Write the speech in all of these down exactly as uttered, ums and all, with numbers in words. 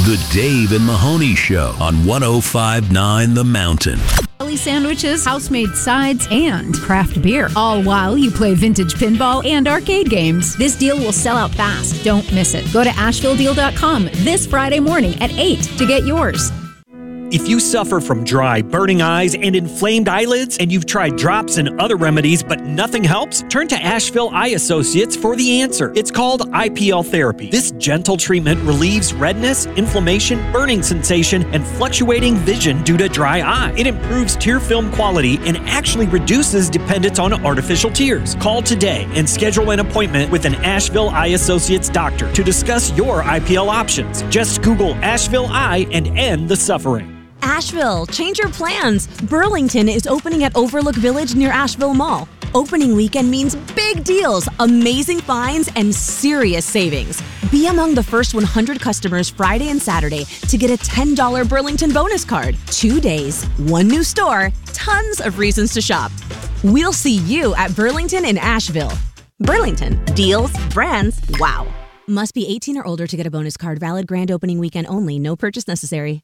The Dave and Mahoney Show on one oh five point nine The Mountain. Deli sandwiches, house-made sides, and craft beer. All while you play vintage pinball and arcade games. This deal will sell out fast. Don't miss it. Go to asheville deal dot com this Friday morning at eight to get yours. If you suffer from dry, burning eyes and inflamed eyelids, and you've tried drops and other remedies but nothing helps, turn to Asheville Eye Associates for the answer. It's called I P L therapy. This gentle treatment relieves redness, inflammation, burning sensation, and fluctuating vision due to dry eye. It improves tear film quality and actually reduces dependence on artificial tears. Call today and schedule an appointment with an Asheville Eye Associates doctor to discuss your I P L options. Just Google Asheville Eye and end the suffering. Asheville, change your plans. Burlington is opening at Overlook Village near Asheville Mall. Opening weekend means big deals, amazing finds, and serious savings. Be among the first one hundred customers Friday and Saturday to get a ten dollars Burlington bonus card. Two days, one new store, tons of reasons to shop. We'll see you at Burlington in Asheville. Burlington, deals, brands, wow. Must be eighteen or older to get a bonus card. Valid grand opening weekend only. No purchase necessary.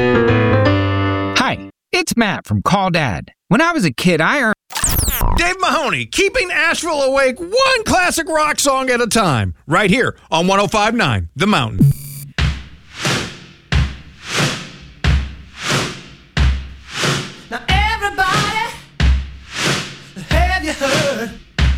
Hi, it's Matt from Call Dad. When I was a kid, I earned... Dave Mahoney, keeping Asheville awake one classic rock song at a time, right here on one oh five point nine The Mountain.